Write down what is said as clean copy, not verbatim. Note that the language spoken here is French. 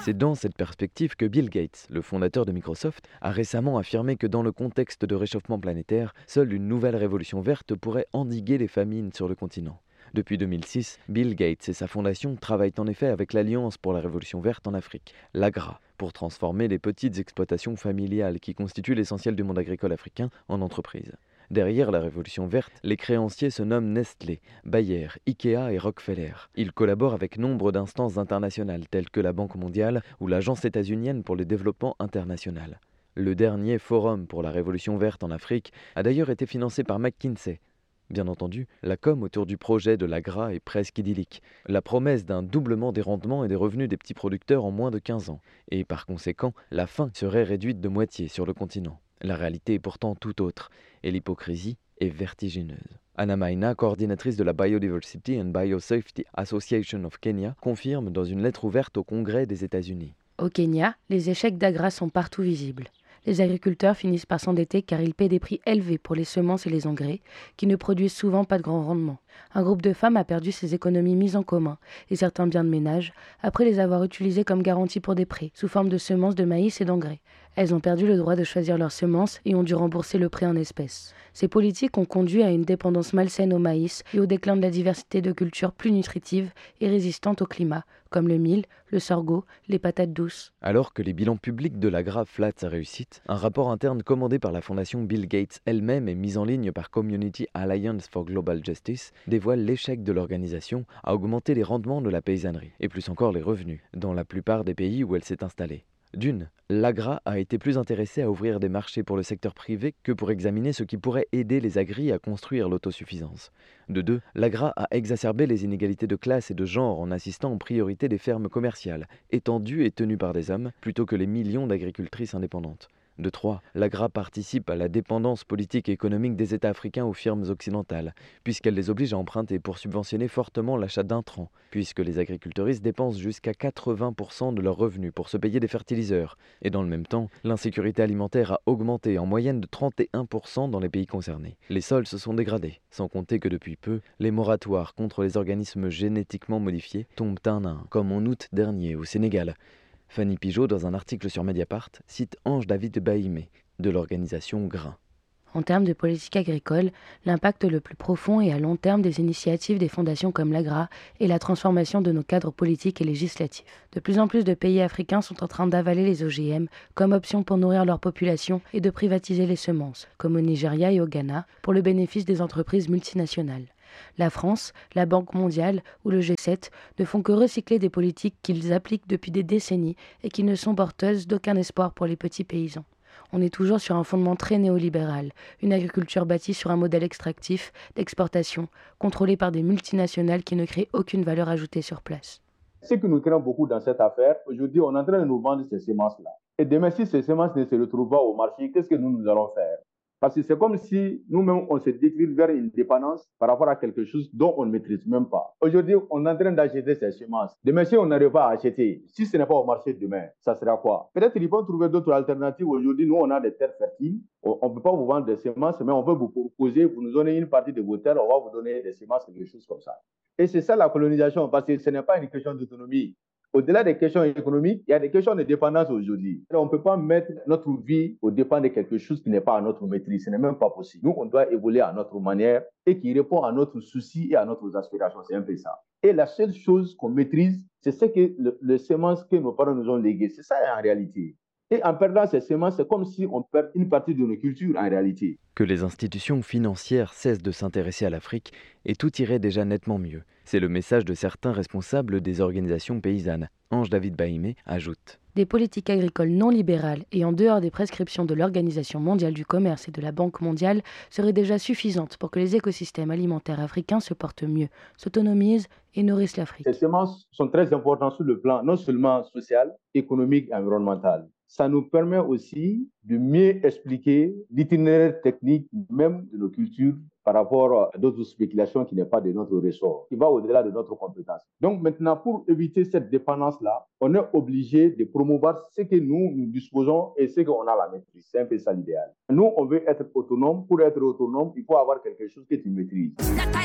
C'est dans cette perspective que Bill Gates, le fondateur de Microsoft, a récemment affirmé que dans le contexte de réchauffement planétaire, seule une nouvelle révolution verte pourrait endiguer les famines sur le continent. Depuis 2006, Bill Gates et sa fondation travaillent en effet avec l'Alliance pour la Révolution verte en Afrique, l'AGRA, pour transformer les petites exploitations familiales qui constituent l'essentiel du monde agricole africain en entreprises. Derrière la Révolution verte, les créanciers se nomment Nestlé, Bayer, Ikea et Rockefeller. Ils collaborent avec nombre d'instances internationales telles que la Banque mondiale ou l'Agence états-unienne pour le développement international. Le dernier Forum pour la Révolution verte en Afrique a d'ailleurs été financé par McKinsey. Bien entendu, la com autour du projet de l'AGRA est presque idyllique. La promesse d'un doublement des rendements et des revenus des petits producteurs en moins de 15 ans. Et par conséquent, la faim serait réduite de moitié sur le continent. La réalité est pourtant tout autre, et l'hypocrisie est vertigineuse. Anna Maina, coordinatrice de la Biodiversity and Biosafety Association of Kenya, confirme dans une lettre ouverte au Congrès des États-Unis. Au Kenya, les échecs d'AGRA sont partout visibles. Les agriculteurs finissent par s'endetter car ils paient des prix élevés pour les semences et les engrais, qui ne produisent souvent pas de grand rendement. Un groupe de femmes a perdu ses économies mises en commun et certains biens de ménage après les avoir utilisés comme garantie pour des prêts, sous forme de semences de maïs et d'engrais. Elles ont perdu le droit de choisir leurs semences et ont dû rembourser le prêt en espèces. Ces politiques ont conduit à une dépendance malsaine au maïs et au déclin de la diversité de cultures plus nutritives et résistantes au climat, comme le mil, le sorgho, les patates douces. Alors que les bilans publics de l'AGRA flattent sa réussite, un rapport interne commandé par la fondation Bill Gates elle-même et mis en ligne par Community Alliance for Global Justice dévoile l'échec de l'organisation à augmenter les rendements de la paysannerie, et plus encore les revenus, dans la plupart des pays où elle s'est installée. D'une, l'AGRA a été plus intéressée à ouvrir des marchés pour le secteur privé que pour examiner ce qui pourrait aider les agris à construire l'autosuffisance. De deux, l'AGRA a exacerbé les inégalités de classe et de genre en assistant en priorité des fermes commerciales, étendues et tenues par des hommes, plutôt que les millions d'agricultrices indépendantes. De 3, l'AGRA participe à la dépendance politique et économique des États africains aux firmes occidentales, puisqu'elle les oblige à emprunter pour subventionner fortement l'achat d'intrants, puisque les agriculteuristes dépensent jusqu'à 80% de leurs revenus pour se payer des fertiliseurs. Et dans le même temps, l'insécurité alimentaire a augmenté en moyenne de 31% dans les pays concernés. Les sols se sont dégradés, sans compter que depuis peu, les moratoires contre les organismes génétiquement modifiés tombent un à un, comme en août dernier au Sénégal. Fanny Pigeot, dans un article sur Mediapart, cite Ange-David Bahimé, de l'organisation Grain. En termes de politique agricole, l'impact le plus profond et à long terme des initiatives des fondations comme l'AGRA est la transformation de nos cadres politiques et législatifs. De plus en plus de pays africains sont en train d'avaler les OGM comme option pour nourrir leur population et de privatiser les semences, comme au Nigeria et au Ghana, pour le bénéfice des entreprises multinationales. La France, la Banque mondiale ou le G7 ne font que recycler des politiques qu'ils appliquent depuis des décennies et qui ne sont porteuses d'aucun espoir pour les petits paysans. On est toujours sur un fondement très néolibéral, une agriculture bâtie sur un modèle extractif, d'exportation, contrôlé par des multinationales qui ne créent aucune valeur ajoutée sur place. Ce que nous craignons beaucoup dans cette affaire, aujourd'hui, on est en train de nous vendre ces semences-là. Et demain, si ces semences ne se retrouvent pas au marché, qu'est-ce que nous allons faire? Parce que c'est comme si nous-mêmes, on se décline vers une dépendance par rapport à quelque chose dont on ne maîtrise même pas. Aujourd'hui, on est en train d'acheter ces semences. Demain, si on n'arrive pas à acheter, si ce n'est pas au marché demain, ça sera quoi? Peut-être qu'ils vont trouver d'autres alternatives. Aujourd'hui, nous, on a des terres fertiles. On ne peut pas vous vendre des semences, mais on peut vous proposer, vous nous donnez une partie de vos terres, on va vous donner des semences, quelque chose comme ça. Et c'est ça la colonisation, parce que ce n'est pas une question d'autonomie. Au-delà des questions économiques, il y a des questions de dépendance aujourd'hui. On ne peut pas mettre notre vie au dépend de quelque chose qui n'est pas à notre maîtrise. Ce n'est même pas possible. Nous, on doit évoluer à notre manière et qui répond à notre souci et à nos aspirations. C'est un peu ça. Et la seule chose qu'on maîtrise, c'est ce que les semences que nos parents nous ont léguées. C'est ça en réalité. Et en perdant ces semences, c'est comme si on perd une partie de nos cultures en réalité. Que les institutions financières cessent de s'intéresser à l'Afrique et tout irait déjà nettement mieux. C'est le message de certains responsables des organisations paysannes. Ange-David Bahimé ajoute. Des politiques agricoles non libérales et en dehors des prescriptions de l'Organisation mondiale du commerce et de la Banque mondiale seraient déjà suffisantes pour que les écosystèmes alimentaires africains se portent mieux, s'autonomisent et nourrissent l'Afrique. Ces semences sont très importantes sur le plan non seulement social, économique et environnemental. Ça nous permet aussi de mieux expliquer l'itinéraire technique même de nos cultures par rapport à d'autres spéculations qui n'est pas de notre ressort, qui va au-delà de notre compétence. Donc maintenant, pour éviter cette dépendance-là, on est obligé de promouvoir ce que nous disposons et ce qu'on a la maîtrise. C'est un peu ça l'idéal. Nous, on veut être autonome. Pour être autonome, il faut avoir quelque chose que tu maîtrises.